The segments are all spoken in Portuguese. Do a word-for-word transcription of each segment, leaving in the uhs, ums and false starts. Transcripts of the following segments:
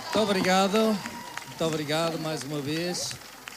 Muito obrigado, muito obrigado mais uma vez.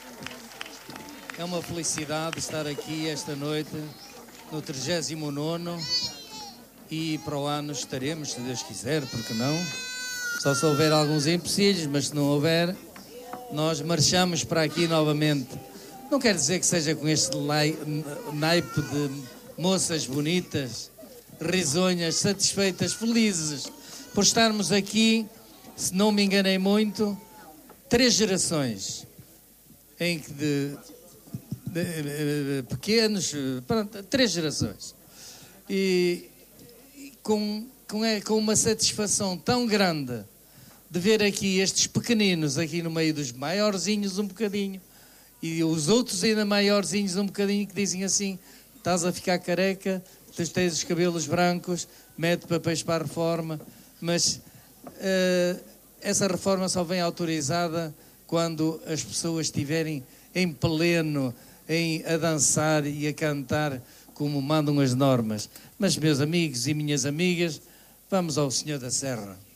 É uma felicidade estar aqui esta noite, no trigésimo nono, e para o ano estaremos, se Deus quiser, porque não? Só se houver alguns empecilhos, mas se não houver, nós marchamos para aqui novamente. Não quer dizer que seja com este naipe de moças bonitas, risonhas, satisfeitas, felizes, por estarmos aqui, se não me enganei muito, três gerações, em que de, de, de, de pequenos, pronto, três gerações, e, e com, com, com uma satisfação tão grande de ver aqui estes pequeninos aqui no meio dos maiorzinhos um bocadinho, e os outros ainda maiorzinhos um bocadinho, que dizem assim: estás a ficar careca, tens os cabelos brancos, mete papéis para a reforma. Mas uh, essa reforma só vem autorizada quando as pessoas estiverem em pleno, em, a dançar e a cantar como mandam as normas. Mas, meus amigos e minhas amigas, vamos ao Senhor da Serra.